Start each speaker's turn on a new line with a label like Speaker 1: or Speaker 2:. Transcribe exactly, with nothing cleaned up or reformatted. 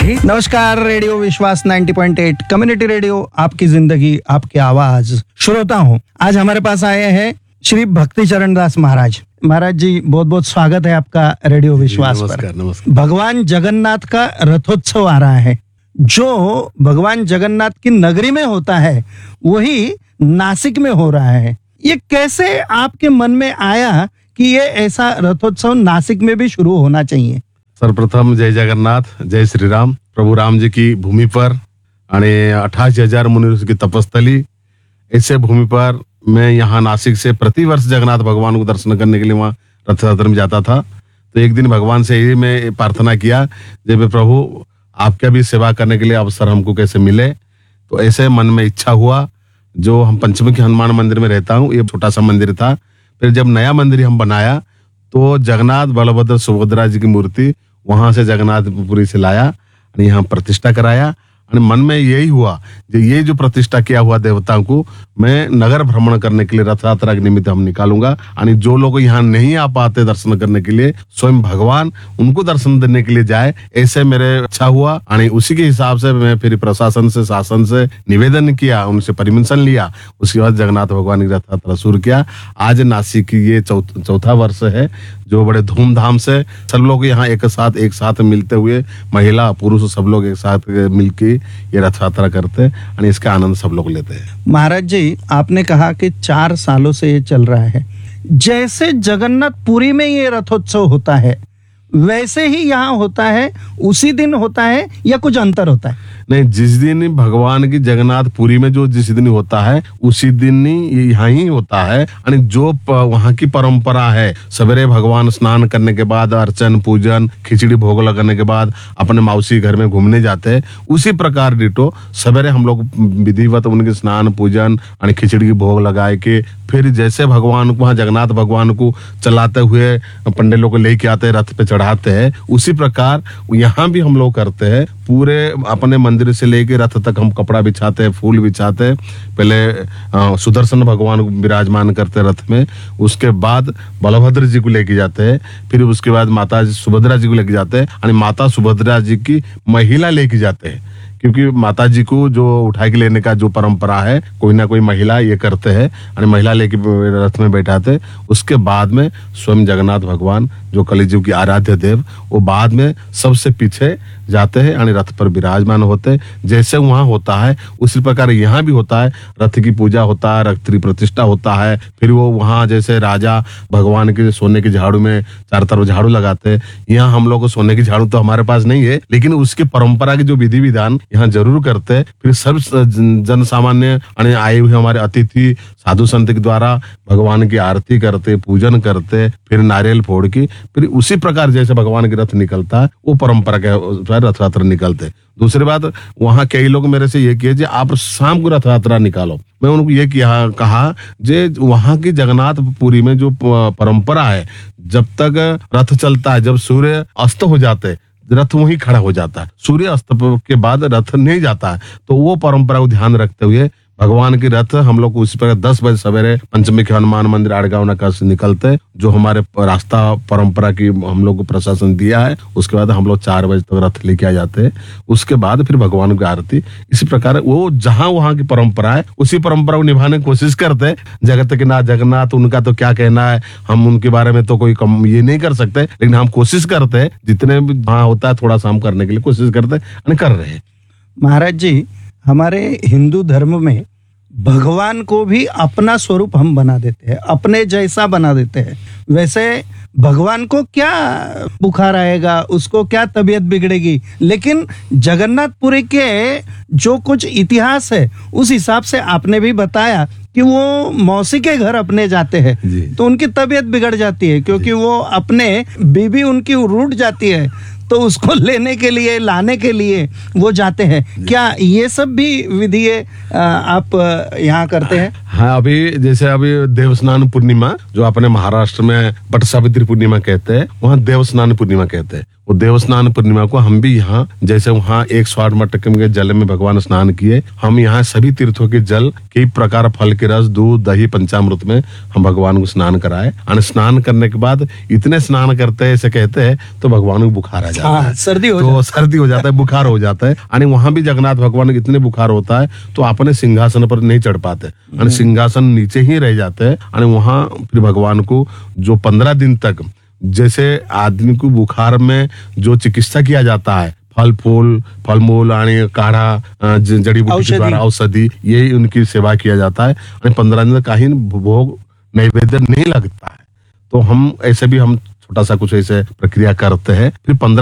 Speaker 1: रहे।
Speaker 2: नमस्कार, रेडियो विश्वास नब्बे पॉइंट आठ कम्युनिटी रेडियो, आपकी जिंदगी आपकी आवाज। श्रोता हूँ, आज हमारे पास आए हैं श्री भक्ति चरण दास महाराज। महाराज जी, बहुत बहुत स्वागत है आपका रेडियो विश्वास पर।
Speaker 3: नमस्कार।
Speaker 2: भगवान जगन्नाथ का रथोत्सव आ रहा है, जो भगवान जगन्नाथ की नगरी में होता है वही नासिक में हो रहा है। ये कैसे आपके मन में आया कि ये ऐसा रथोत्सव नासिक में भी शुरू होना चाहिए?
Speaker 3: सर्वप्रथम जय जगन्नाथ, जय श्री राम। प्रभु राम जी की भूमि पर आणि अठासी हजार मुनि की तपस्थली, ऐसे भूमि पर मैं यहाँ नासिक से प्रतिवर्ष जगन्नाथ भगवान को दर्शन करने के लिए वहाँ रथ यात्रा में जाता था। तो एक दिन भगवान से ही मैं प्रार्थना किया, जब प्रभु आपका भी सेवा करने के लिए अवसर हमको कैसे मिले। तो ऐसे मन में इच्छा हुआ। जो हम पंचमुखी हनुमान मंदिर में रहता हूँ, ये छोटा सा मंदिर था। फिर जब नया मंदिर हम बनाया तो जगन्नाथ बलभद्र सुभद्रा जी की मूर्ति वहां से जगन्नाथपुरी से लाया और यहाँ प्रतिष्ठा कराया। और मन में यही हुआ, जो ये जो प्रतिष्ठा किया हुआ देवताओं को मैं नगर भ्रमण करने के लिए रथ यात्रा के निमित्त हम निकालूंगा। और जो लोग यहाँ नहीं आ पाते दर्शन करने के लिए, स्वयं भगवान उनको दर्शन देने के लिए जाए, ऐसे मेरे इच्छा हुआ। और उसी के हिसाब से मैं फिर प्रशासन से, शासन से निवेदन किया, उनसे परमिशन लिया। उसके बाद जगन्नाथ भगवान की रथ यात्रा शुरू किया। आज नासिक की ये चौथा वर्ष है, जो बड़े धूमधाम से सब लोग यहाँ एक साथ एक साथ मिलते हुए, महिला पुरुष सब लोग एक साथ मिलके ये रथ यात्रा करते हैं और इसका आनंद सब लोग लेते हैं।
Speaker 2: महाराज जी, आपने कहा कि चार सालों से ये चल रहा है। जैसे जगन्नाथपुरी में ये रथोत्सव होता है वैसे ही यहाँ होता है, उसी दिन होता है या कुछ अंतर होता है?
Speaker 3: नहीं, जिस दिन भगवान की जगन्नाथपुरी में जो जिस दिन होता है उसी दिन ही यहाँ ही होता है। यानी जो वहाँ की परंपरा है, सवेरे भगवान स्नान करने के बाद अर्चन पूजन खिचड़ी भोग लगाने के बाद अपने मौसी घर में घूमने जाते हैं, उसी प्रकार डिटो सवेरे हम लोग विधिवत उनके स्नान पूजन और खिचड़ी की भोग लगाए के फिर जैसे भगवान को वहाँ जगन्नाथ भगवान को चलाते हुए पंडित लोग को लेके आते हैं, रथ पे चढ़ाते हैं, उसी प्रकार यहाँ भी हम लोग करते हैं। पूरे अपने मंदिर से लेके रथ तक हम कपड़ा बिछाते हैं, फूल बिछाते हैं। पहले सुदर्शन भगवान को विराजमान करते हैं रथ में, उसके बाद बलभद्र जी को लेके जाते हैं, फिर उसके बाद माता सुभद्रा जी को लेके जाते हैं। और माता सुभद्रा जी की महिला लेके जाते हैं, क्योंकि माता जी को जो उठा के लेने का जो परंपरा है, कोई ना कोई महिला ये करते हैं और महिला लेके रथ में बैठाते। उसके बाद में स्वयं जगन्नाथ भगवान जो कलिजुग की आराध्य देव, वो बाद में सबसे पीछे जाते हैं और रथ पर विराजमान होते हैं। जैसे वहां होता है उसी प्रकार यहाँ भी होता है। रथ की पूजा होता है, रथ की प्रतिष्ठा होता है। फिर वो वहां जैसे राजा भगवान के सोने की झाड़ू में चारों तरफ झाड़ू लगाते हैं। यहाँ हम लोग को सोने की झाड़ू तो हमारे पास नहीं है, लेकिन उसकी परंपरा की जो विधि विधान यहाँ जरूर करते हैं। फिर सब जन सामान्य आए हुए हमारे अतिथि साधु संत के द्वारा भगवान की आरती करते, पूजन करते, फिर नारियल फोड़ की फिर उसी प्रकार जैसे भगवान के रथ निकलता है वो परंपरा के रथ यात्रा निकलते। दूसरी बात, वहाँ कई लोग मेरे से ये किए, आप शाम को रथ यात्रा निकालो। मैं उनको ये किया कहा, जे वहाँ की जगन्नाथपुरी में जो परंपरा है, जब तक रथ चलता है, जब सूर्य अस्त हो जाते रथ वहीं खड़ा हो जाता है, सूर्य अस्त के बाद रथ नहीं जाता है। तो वो परंपरा को ध्यान रखते हुए भगवान की रथ हम लोग उसी प्रकार दस बजे सवेरे पंचमुखी हनुमान मंदिर आड़गांव नगर से निकलते हैं, जो हमारे रास्ता परंपरा की हम लोग को प्रशासन दिया है। उसके बाद हम लोग चार बजे तक रथ लेके आ जाते हैं। उसके बाद फिर भगवान की आरती। इसी प्रकार वो जहां वहां की परंपरा है उसी परंपरा को निभाने की कोशिश करते हैं। जगत के नाथ जगन्नाथ, उनका तो क्या कहना है, हम उनके बारे में तो कोई कम ये नहीं कर सकते, लेकिन हम कोशिश करते हैं जितने भी वहां होता है थोड़ा सा हम करने के लिए कोशिश करते हैं, कर रहे हैं।
Speaker 2: महाराज जी, हमारे हिंदू धर्म में भगवान को भी अपना स्वरूप हम बना देते हैं, अपने जैसा बना देते हैं। वैसे भगवान को क्या बुखार आएगा, उसको क्या तबीयत बिगड़ेगी, लेकिन जगन्नाथपुरी के जो कुछ इतिहास है उस हिसाब से आपने भी बताया कि वो मौसी के घर अपने जाते हैं तो उनकी तबीयत बिगड़ जाती है, क्योंकि वो अपने बीबी उनकी रूठ जाती है, तो उसको लेने के लिए लाने के लिए वो जाते हैं। क्या ये सब भी विधि आप यहाँ करते हैं?
Speaker 3: हाँ, अभी जैसे अभी देवस्नान पूर्णिमा जो अपने महाराष्ट्र में बट सावित्री पूर्णिमा कहते हैं, वहाँ देवस्नान पूर्णिमा कहते हैं। वो देवस्नान पूर्णिमा को हम भी यहाँ, जैसे वहाँ एक सौ आठ मटके के जल में भगवान स्नान किए, हम यहाँ सभी तीर्थों के जल, कई प्रकार फल के रस, दूध, दही, पंचामृत में हम भगवान को स्नान कराए। और स्नान करने के बाद इतने स्नान करते हैं, ऐसे कहते हैं, तो भगवान को बुखार आ जाता
Speaker 2: हाँ,
Speaker 3: है,
Speaker 2: सर्दी हो
Speaker 3: तो सर्दी हो जाता है, बुखार हो जाता है। और वहां भी जगन्नाथ भगवान को इतने बुखार होता है तो अपने सिंहासन पर नहीं चढ़ पाते, और सिंहासन नीचे ही रह जाते हैं। और वहां फिर भगवान को जो पंद्रह दिन तक, जैसे आदमी को बुखार में जो चिकित्सा किया जाता है, फल फूल फल मूल आणि काढ़ा, अ, ज- जड़ी बूटी के
Speaker 2: औषधि।
Speaker 3: द्वारा औषधि, यही उनकी सेवा किया जाता है। और पंद्रह दिन तक कहीं भोग नैवेद्य नहीं लगता है। तो हम ऐसे भी हम छोटा सा कुछ ऐसे प्रक्रिया करते हैं। फिर पंद्रह